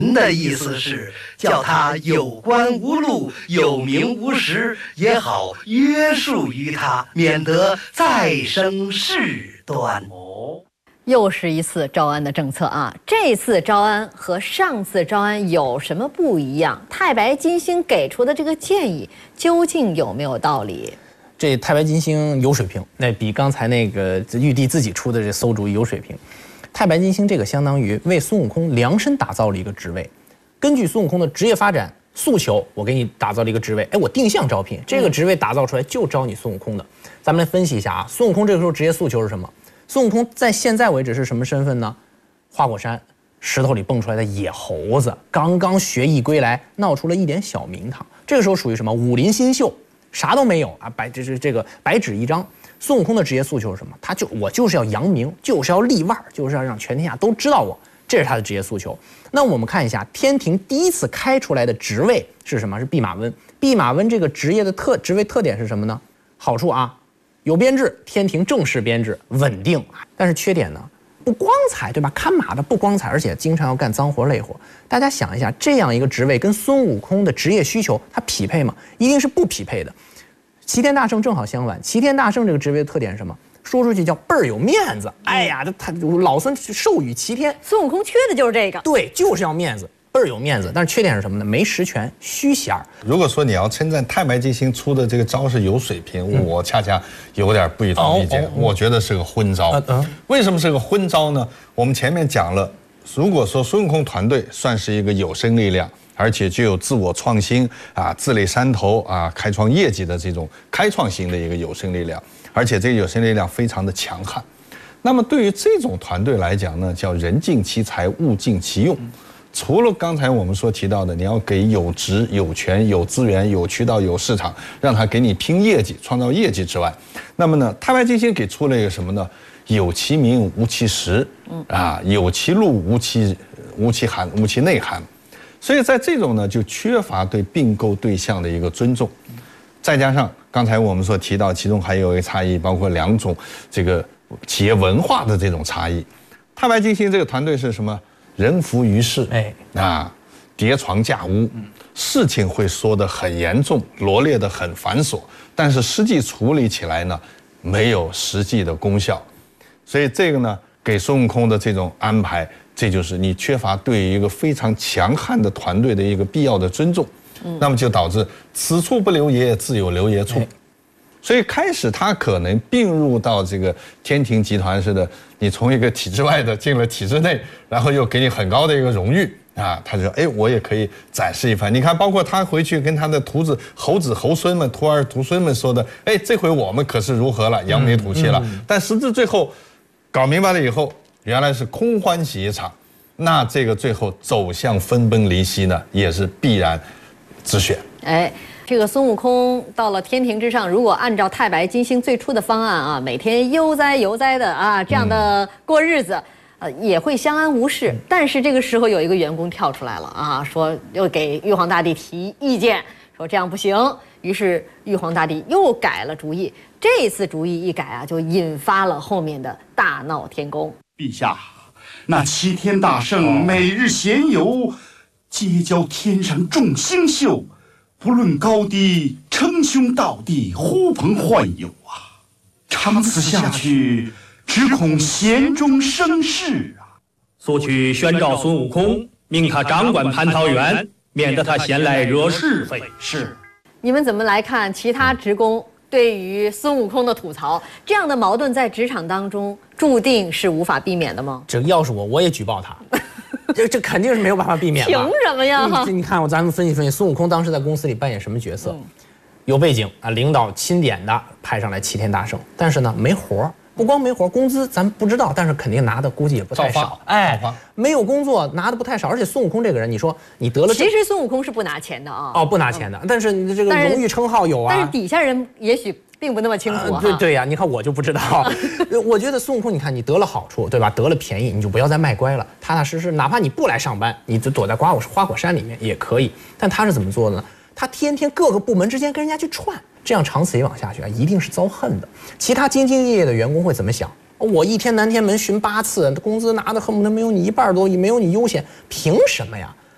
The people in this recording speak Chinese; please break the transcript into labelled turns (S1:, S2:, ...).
S1: 的意思是叫他有官无禄，有名无实，也好约束于他，免得再生事端。
S2: 又是一次招安的政策啊！这次招安和上次招安有什么不一样？太白金星给出的这个建议究竟有没有道理？
S3: 这太白金星有水平，那比刚才那个玉帝自己出的这馊主意有水平。太白金星这个相当于为孙悟空量身打造了一个职位，根据孙悟空的职业发展诉求，我给你打造了一个职位。哎，我定向招聘，这个职位打造出来就招你孙悟空的。咱们来分析一下啊，孙悟空这个时候职业诉求是什么？孙悟空在现在为止是什么身份呢？花果山石头里蹦出来的野猴子，刚刚学艺归来，闹出了一点小名堂。这个时候属于什么？武林新秀，啥都没有啊，这个白纸一张。孙悟空的职业诉求是什么？我就是要扬名，就是要立腕，就是要让全天下都知道我，这是他的职业诉求。那我们看一下天庭第一次开出来的职位是什么？是弼马温。弼马温这个职业的职位特点是什么呢？好处啊，有编制，天庭正式编制，稳定。但是缺点呢，不光彩，对吧？看马的不光彩，而且经常要干脏活累活。大家想一下，这样一个职位跟孙悟空的职业需求，它匹配吗？一定是不匹配的。齐天大圣正好相反，齐天大圣这个职位的特点是什么？说出去叫倍儿有面子。哎呀，他老孙授予齐天，
S2: 孙悟空缺的就是这个。
S3: 对，就是要面子。倍儿有面子，但是缺点是什么呢？没实权，虚衔。
S4: 如果说你要称赞太白金星出的这个招是有水平，我恰恰有点不予同意见。我觉得是个昏招。为什么是个昏招呢？我们前面讲了，如果说孙悟空团队算是一个有生力量，而且具有自我创新啊、自立山头啊、开创业绩的这种开创型的一个有生力量，而且这个有生力量非常的强悍。那么对于这种团队来讲呢，叫人尽其才，物尽其用。除了刚才我们所提到的，你要给有职、有权、有资源、有渠道、有市场，让他给你拼业绩、创造业绩之外，那么呢，太白金星给出了一个什么呢？有其名无其实，有其路无其内涵。所以在这种呢，就缺乏对并购对象的一个尊重，再加上刚才我们所提到，其中还有一个差异，包括两种这个企业文化的这种差异。太白金星这个团队是什么？人浮于事，叠床架屋，事情会说得很严重，罗列得很繁琐，但是实际处理起来呢，没有实际的功效。所以这个呢，给孙悟空的这种安排，这就是你缺乏对于一个非常强悍的团队的一个必要的尊重，那么就导致此处不留爷，自有留爷处。所以开始他可能并入到这个天庭集团似的，你从一个体制外的进了体制内，然后又给你很高的一个荣誉啊，他就说，哎，我也可以展示一番。你看，包括他回去跟他的徒子、猴子、猴孙们、徒儿、徒孙们说的，哎，这回我们可是如何了，扬眉吐气了。但实质最后搞明白了以后，原来是空欢喜一场，那这个最后走向分崩离析呢，也是必然之选。
S2: 这个孙悟空到了天庭之上，如果按照太白金星最初的方案啊，每天悠哉悠哉的啊这样的过日子，也会相安无事。但是这个时候有一个员工跳出来了啊，说又给玉皇大帝提意见，说这样不行。于是玉皇大帝又改了主意。这次主意一改啊，就引发了后面的大闹天宫。
S5: 陛下，那齐天大圣每日闲游，结交天上众星宿。不论高低，称兄道弟，呼朋唤友啊！长此下去，只恐弦中生事啊！
S6: 速去宣召孙悟空，命他掌管蟠桃园，免得他闲来惹是非。
S5: 是。
S2: 你们怎么来看其他职工对于孙悟空的吐槽？这样的矛盾在职场当中注定是无法避免的吗？
S3: 这要是我也举报他。这肯定是没有办法避免的。
S2: 凭什么呀？
S3: 你看，咱们分析分析，孙悟空当时在公司里扮演什么角色？有背景啊，领导钦点的派上来齐天大圣，但是呢没活，不光没活，工资咱不知道，但是肯定拿的估计也不太少。没有工作拿的不太少，而且孙悟空这个人，你说你得了，
S2: 其实孙悟空是不拿钱的啊。
S3: 不拿钱的，但是你这个荣誉称号有啊。
S2: 但是底下人也许并不那么清楚啊。
S3: 对呀，你看我就不知道。我觉得孙悟空，你看你得了好处，对吧？得了便宜，你就不要再卖乖了，踏踏实实，哪怕你不来上班，你就躲在花果山里面也可以。但他是怎么做的呢？他天天各个部门之间跟人家去串，这样长此以往下去啊，一定是遭恨的。其他兢兢业业的员工会怎么想？我一天南天门巡8次，工资拿的恨不得没有你1半多，没有你悠闲，凭什么呀？